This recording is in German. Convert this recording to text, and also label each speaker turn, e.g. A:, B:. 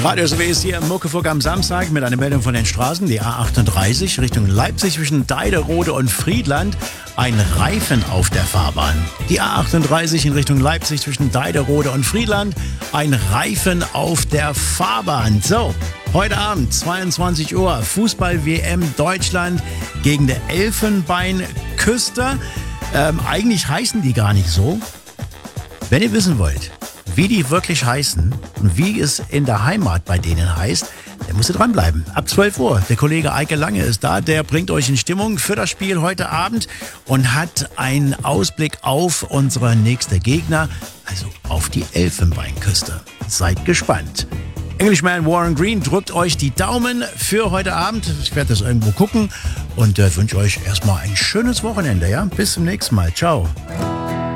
A: Radio SW ist hier im Muckefuck am Samstag mit einer Meldung von den Straßen. Die A38 Richtung Leipzig zwischen Deiderode und Friedland. Ein Reifen auf der Fahrbahn. Die A38 in Richtung Leipzig zwischen Deiderode und Friedland. Ein Reifen auf der Fahrbahn. So, heute Abend 22 Uhr Fußball-WM Deutschland gegen der Elfenbeinküste. Eigentlich heißen die gar nicht so. Wenn ihr wissen wollt, wie die wirklich heißen und wie es in der Heimat bei denen heißt, dann müsst ihr dranbleiben. Ab 12 Uhr, der Kollege Eike Lange ist da, der bringt euch in Stimmung für das Spiel heute Abend und hat einen Ausblick auf unsere nächste Gegner, also auf die Elfenbeinküste. Seid gespannt. Englishman Warren Green drückt euch die Daumen für heute Abend. Ich werde das irgendwo gucken und wünsche euch erstmal ein schönes Wochenende. Ja? Bis zum nächsten Mal. Ciao.